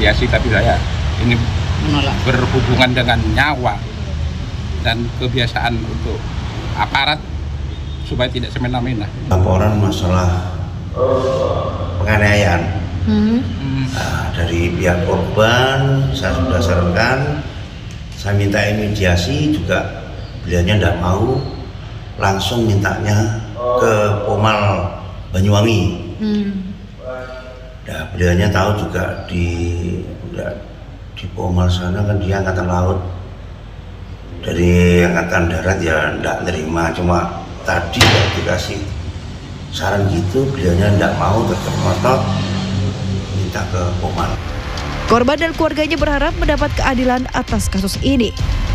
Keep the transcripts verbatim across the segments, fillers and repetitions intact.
mediasi, tapi saya ini menolak, berhubungan dengan nyawa dan kebiasaan untuk aparat supaya tidak semena-mena. Laporan masalah penganiayaan hmm. nah, dari pihak korban saya sudah sarankan, saya minta mediasi juga, beliaunya tidak mau, langsung mintanya ke Pomal Banyuwangi. hmm. Nah, beliaunya tahu juga di di Pomal sana kan dia angkatan laut, dari angkatan darat ya tidak nerima, cuma tadi ya dikasih saran gitu, beliaunya tidak mau, tetap ngotot minta ke Pomal. Korban dan keluarganya berharap mendapat keadilan atas kasus ini.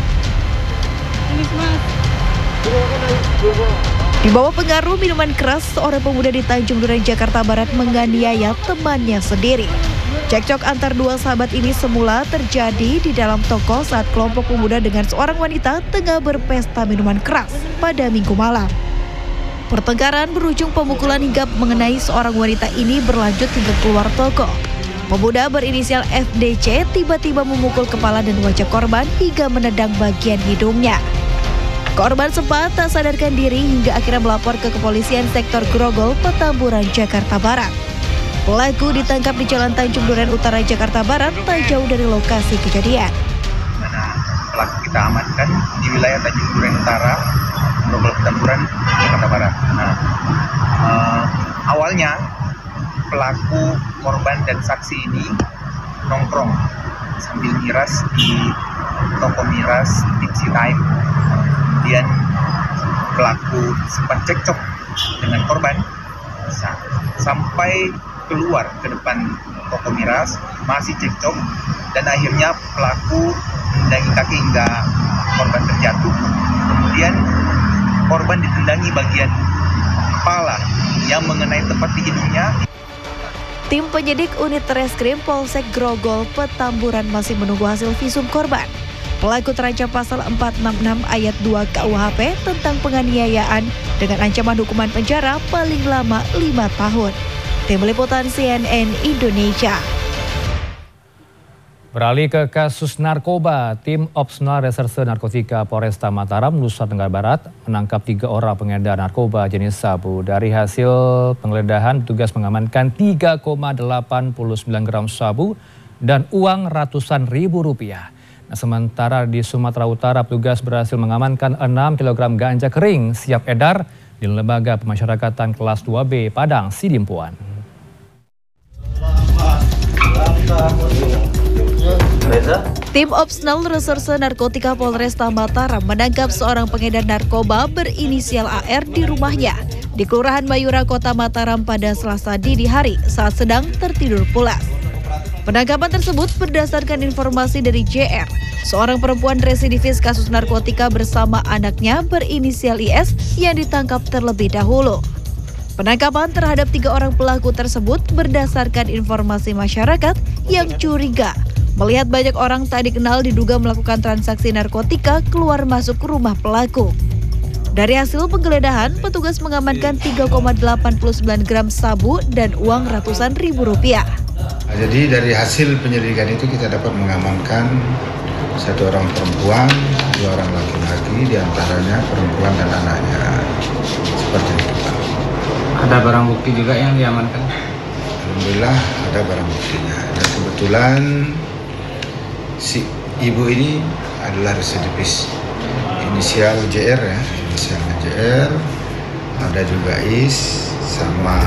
Di bawah pengaruh minuman keras, seorang pemuda di Tanjung Duren, Jakarta Barat menganiaya temannya sendiri. Cekcok antar dua sahabat ini semula terjadi di dalam toko saat kelompok pemuda dengan seorang wanita tengah berpesta minuman keras pada Minggu malam. Pertengkaran berujung pemukulan hingga mengenai seorang wanita ini berlanjut hingga keluar toko. Pemuda berinisial F D C tiba-tiba memukul kepala dan wajah korban hingga menendang bagian hidungnya. Korban sempat tak sadarkan diri hingga akhirnya melapor ke kepolisian sektor Grogol, Petamburan, Jakarta Barat. Pelaku ditangkap di Jalan Tanjung Duren Utara, Jakarta Barat, tak jauh dari lokasi kejadian. Mana pelaku kita amankan di wilayah Tanjung Duren Utara, Grogol, Petamburan, Jakarta Barat. Nah, uh, awalnya pelaku, korban dan saksi ini nongkrong sambil miras di toko miras Tipsy Time. Kemudian pelaku sempat cekcok dengan korban sampai keluar ke depan toko miras, masih cekcok, dan akhirnya pelaku menendangi kaki hingga korban terjatuh. Kemudian korban ditendangi bagian kepala yang mengenai tepat di hidungnya. Tim penyidik unit Reskrim Polsek Grogol, Petamburan masih menunggu hasil visum korban. Pelaku terancam pasal empat enam enam ayat dua K U H P tentang penganiayaan dengan ancaman hukuman penjara paling lama lima tahun. Tim Liputan C N N Indonesia. Beralih ke kasus narkoba, tim Opsnal Reserse Narkotika Polresta Mataram, Nusa Tenggara Barat menangkap tiga orang pengedar narkoba jenis sabu. Dari hasil penggeledahan, petugas mengamankan tiga koma delapan puluh sembilan gram sabu dan uang ratusan ribu rupiah. Nah, sementara di Sumatera Utara, petugas berhasil mengamankan enam kilogram ganja kering siap edar di Lembaga Pemasyarakatan Kelas dua B Padang Sidimpuan. Tim Opsnal Reserse Narkotika Polresta Mataram menangkap seorang pengedar narkoba berinisial A R di rumahnya di Kelurahan Mayura, Kota Mataram pada Selasa dini hari saat sedang tertidur pulas. Penangkapan tersebut berdasarkan informasi dari J R, seorang perempuan residivis kasus narkotika bersama anaknya berinisial I S yang ditangkap terlebih dahulu. Penangkapan terhadap tiga orang pelaku tersebut berdasarkan informasi masyarakat yang curiga melihat banyak orang tak dikenal diduga melakukan transaksi narkotika keluar masuk rumah pelaku. Dari hasil penggeledahan, petugas mengamankan tiga koma delapan puluh sembilan gram sabu dan uang ratusan ribu rupiah. Jadi dari hasil penyelidikan itu kita dapat mengamankan satu orang perempuan, dua orang laki-laki, diantaranya perempuan dan anaknya. Seperti itu, Pak. Ada barang bukti juga yang diamankan? Alhamdulillah ada barang buktinya. Dan kebetulan si ibu ini adalah residivis. Inisial J R ya, inisialnya J R. Ada juga Is sama.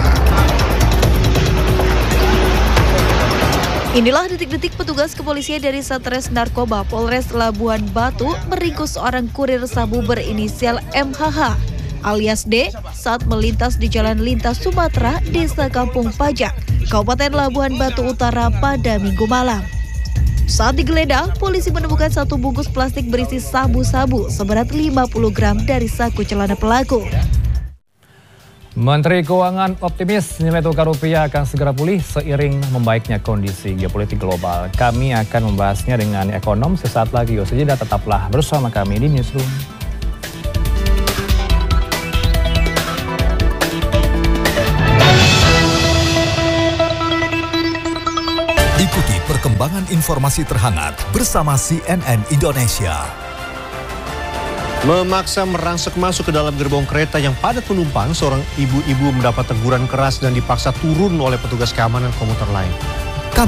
Inilah detik-detik petugas kepolisian dari Satres Narkoba Polres Labuan Batu meringkus seorang kurir sabu berinisial M H H alias D saat melintas di Jalan Lintas Sumatera, Desa Kampung Pajak, Kabupaten Labuan Batu Utara pada Minggu malam. Saat digeledah, polisi menemukan satu bungkus plastik berisi sabu-sabu seberat lima puluh gram dari saku celana pelaku. Menteri Keuangan optimis nilai tukar rupiah akan segera pulih seiring membaiknya kondisi geopolitik global. Kami akan membahasnya dengan ekonom sesaat lagi. Usai tetaplah bersama kami di Newsroom. Ikuti perkembangan perkembangan informasi terhangat bersama C N N Indonesia. Memaksa merangsek masuk ke dalam gerbong kereta yang padat penumpang, seorang ibu-ibu mendapat teguran keras dan dipaksa turun oleh petugas keamanan komuter lain.